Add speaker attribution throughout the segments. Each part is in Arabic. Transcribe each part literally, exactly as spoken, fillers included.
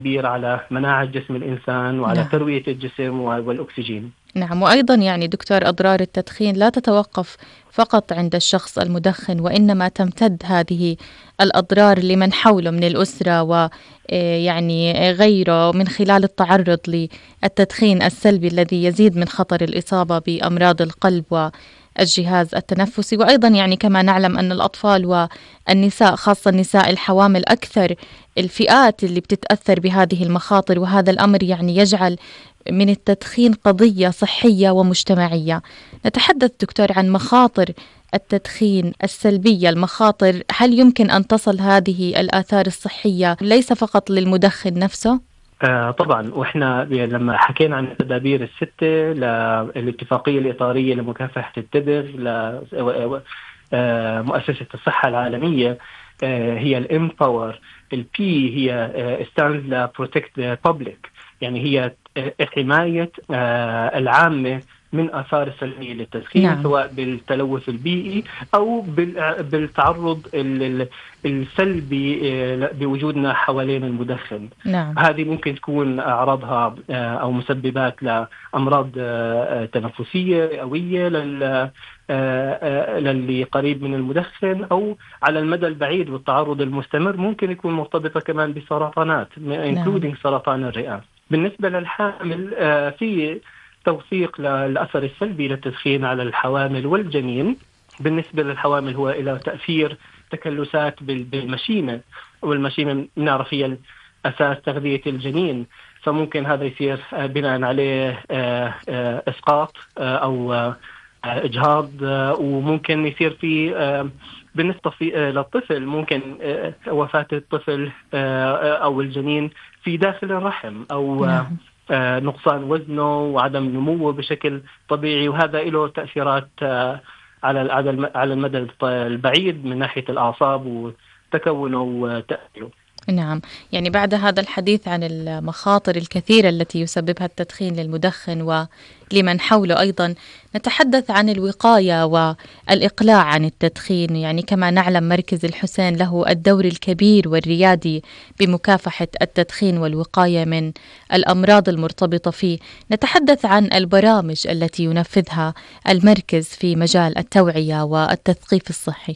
Speaker 1: كبير على مناعة جسم الإنسان وعلى
Speaker 2: نعم.
Speaker 1: تروية الجسم والأكسجين.
Speaker 2: نعم، وأيضا يعني دكتور أضرار التدخين لا تتوقف فقط عند الشخص المدخن، وإنما تمتد هذه الأضرار لمن حوله من الأسرة ويعني غيره من خلال التعرض للتدخين السلبي الذي يزيد من خطر الإصابة بأمراض القلب والجهاز التنفسي. وأيضا يعني كما نعلم أن الأطفال والنساء، خاصة النساء الحوامل، أكثر الفئات اللي بتتأثر بهذه المخاطر، وهذا الأمر يعني يجعل من التدخين قضية صحية ومجتمعية. نتحدث دكتور عن مخاطر التدخين السلبية، المخاطر، هل يمكن أن تصل هذه الآثار الصحية ليس فقط للمدخن نفسه؟
Speaker 1: آه طبعا، وإحنا لما حكينا عن التدابير الستة للاتفاقية الإطارية لمكافحة التبغ لمؤسسة الصحة العالمية، آه هي الإمباور. البي هي stands ل protect the public، يعني هي حماية آه العامة من آثار السلبية للتدخين،
Speaker 2: نعم.
Speaker 1: سواء بالتلوث البيئي أو بالتعرض السلبي بوجودنا حوالين المدخن.
Speaker 2: نعم.
Speaker 1: هذه ممكن تكون أعراضها أو مسببات لأمراض تنفسية قوية للي قريب من المدخن، أو على المدى البعيد والتعرض المستمر ممكن يكون مرتبطة كمان بسرطانات including سرطان الرئة. بالنسبة للحامل في توثيق للأثر السلبي للتدخين على الحوامل والجنين. بالنسبة للحوامل هو إلى تأثير تكلسات بالمشيمة، والمشيمة نعرف هي أساس تغذية الجنين، فممكن هذا يصير بناء عليه إسقاط أو إجهاض، وممكن يصير في بالنسبة للطفل ممكن وفاة الطفل أو الجنين في داخل الرحم، أو
Speaker 2: نعم.
Speaker 1: نقصان وزنه وعدم نموه بشكل طبيعي، وهذا له تأثيرات على على المدى البعيد من ناحية الأعصاب وتكونه وتأثيره.
Speaker 2: نعم، يعني بعد هذا الحديث عن المخاطر الكثيرة التي يسببها التدخين للمدخن ولمن حوله، أيضا نتحدث عن الوقاية والإقلاع عن التدخين. يعني كما نعلم مركز الحسين له الدور الكبير والريادي بمكافحة التدخين والوقاية من الأمراض المرتبطة فيه. نتحدث عن البرامج التي ينفذها المركز في مجال التوعية والتثقيف الصحي.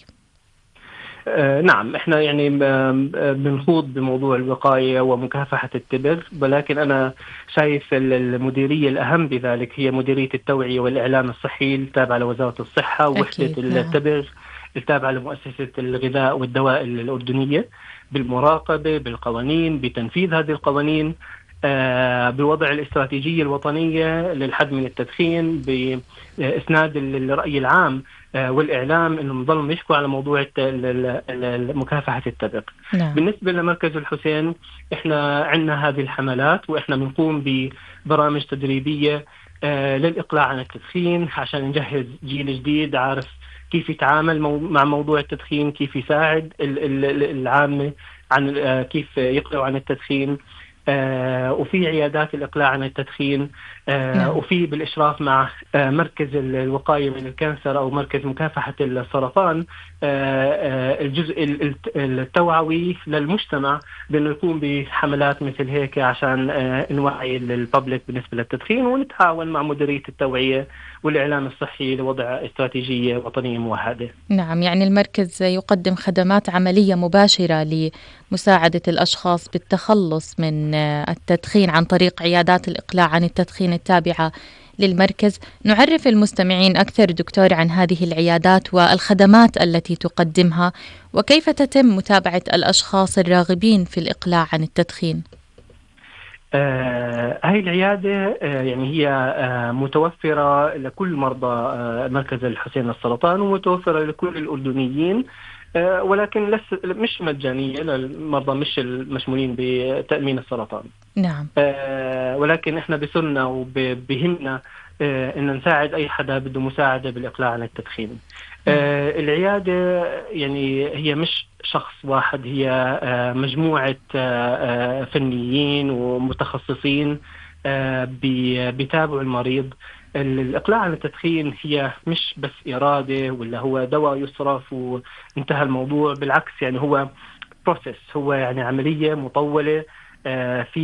Speaker 1: آه نعم، احنا يعني بنخوض بموضوع الوقاية ومكافحة التبغ، ولكن انا شايف المديرية الاهم بذلك هي مديرية التوعية والاعلام الصحي التابعة لوزارة الصحة، ووحدة التبغ التابعة لمؤسسة الغذاء والدواء الأردنية، بالمراقبة بالقوانين، بتنفيذ هذه القوانين، آه بوضع الاستراتيجية الوطنية للحد من التدخين، بإسناد الرأي العام والإعلام إنهم يضلوا يحكوا على موضوع مكافحة التبغ.
Speaker 2: نعم.
Speaker 1: بالنسبة لمركز الحسين إحنا عندنا هذه الحملات، وإحنا بنقوم ببرامج تدريبية آه للإقلاع عن التدخين عشان نجهز جيل جديد عارف كيف يتعامل مع موضوع التدخين، كيف يساعد العامة عن آه كيف يقلعوا عن التدخين. آه وفي عيادات الإقلاع عن التدخين، آه نعم. وفي بالإشراف مع آه مركز الوقاية من الكانسر أو مركز مكافحة السرطان آه آه الجزء التوعوي للمجتمع، بأنه يكون بحملات مثل هيك عشان آه نوعي الببليك بالنسبة للتدخين، ونتعاون مع مديرية التوعية والإعلام الصحي لوضع استراتيجية وطنية موحدة.
Speaker 2: نعم، يعني المركز يقدم خدمات عملية مباشرة لمساعدة الأشخاص بالتخلص من التدخين عن طريق عيادات الإقلاع عن التدخين التابعة للمركز. نعرف المستمعين أكثر دكتور عن هذه العيادات والخدمات التي تقدمها، وكيف تتم متابعة الأشخاص الراغبين في الإقلاع عن التدخين.
Speaker 1: آه هاي العيادة آه يعني هي آه متوفرة لكل مرضى آه مركز الحسين للسرطان، ومتوفرة لكل الأردنيين، آه ولكن لس مش مجانية للمرضى مش المشمولين بتأمين السرطان.
Speaker 2: نعم.
Speaker 1: آه ولكن احنا بسنة وبهمنا آه ان نساعد اي حدا بده مساعدة بالإقلاع عن التدخين. آه العيادة يعني هي مش شخص واحد، هي آه مجموعة آه فنيين ومتخصصين آه بيتابعوا المريض. الإقلاع عن التدخين هي مش بس إرادة ولا هو دواء يصرف وانتهى الموضوع، بالعكس يعني هو بروسيس، هو يعني عملية مطولة في